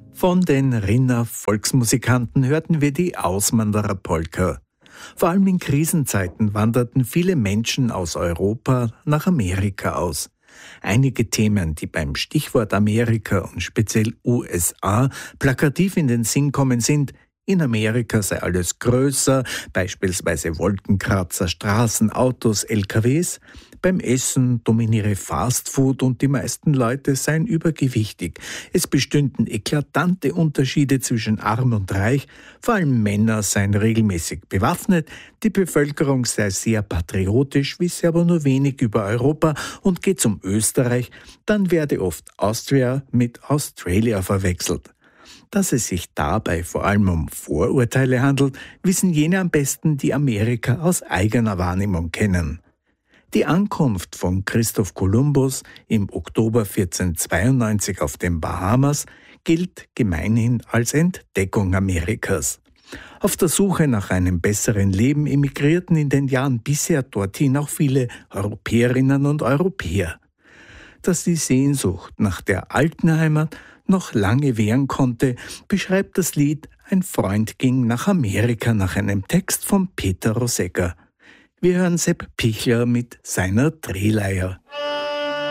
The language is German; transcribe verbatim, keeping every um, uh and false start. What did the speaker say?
Von den Rinner Volksmusikanten hörten wir die Auswanderer-Polka. Vor allem in Krisenzeiten wanderten viele Menschen aus Europa nach Amerika aus. Einige Themen, die beim Stichwort Amerika und speziell U S A plakativ in den Sinn kommen, sind: In Amerika sei alles größer, beispielsweise Wolkenkratzer, Straßen, Autos, L K Ws. Beim Essen dominiere Fastfood und die meisten Leute seien übergewichtig. Es bestünden eklatante Unterschiede zwischen Arm und Reich, vor allem Männer seien regelmäßig bewaffnet, die Bevölkerung sei sehr patriotisch, wisse aber nur wenig über Europa und geht zum Österreich, dann werde oft Austria mit Australia verwechselt. Dass es sich dabei vor allem um Vorurteile handelt, wissen jene am besten, die Amerika aus eigener Wahrnehmung kennen. Die Ankunft von Christoph Kolumbus im Oktober vierzehnhundertzweiundneunzig auf den Bahamas gilt gemeinhin als Entdeckung Amerikas. Auf der Suche nach einem besseren Leben emigrierten in den Jahren bisher dorthin auch viele Europäerinnen und Europäer. Dass die Sehnsucht nach der alten Heimat noch lange währen konnte, beschreibt das Lied »Ein Freund ging nach Amerika« nach einem Text von Peter Rosegger. Wir hören Sepp Pichler mit seiner Drehleier.